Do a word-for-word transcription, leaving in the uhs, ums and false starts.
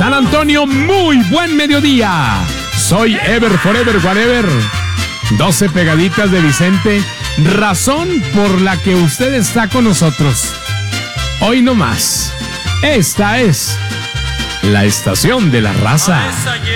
San Antonio, muy buen mediodía. Soy Ever Forever Whatever. doce pegaditas de Vicente, razón por la que usted está con nosotros. Hoy no más. Esta es la estación de la raza.